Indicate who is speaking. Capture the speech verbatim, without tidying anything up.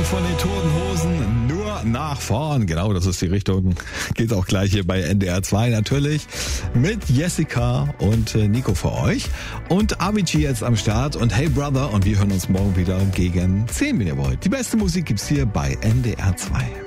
Speaker 1: von den Toten Hosen, nur nach vorn. Genau, das ist die Richtung. Geht auch gleich hier bei N D R zwei natürlich mit Jessica und Nico für euch. Und Avicii jetzt am Start und Hey Brother. Und wir hören uns morgen wieder gegen zehn, wenn ihr wollt. Die beste Musik gibt's hier bei N D R zwei.